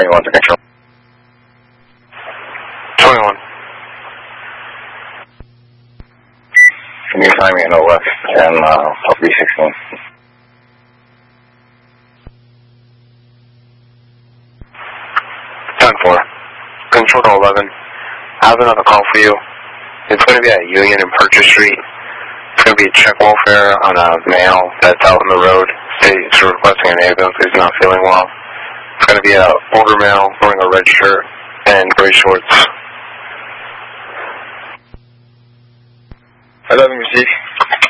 21 to control. 21. Can you find me in the west and B16? Control to 11. I have another call for you. It's going to be at Union and Purchase Street. It's going to be a check welfare on a male that's out on the road. He's requesting an ambulance because he's not feeling well. It's going to be an older male wearing a red shirt and gray shorts. 11 received.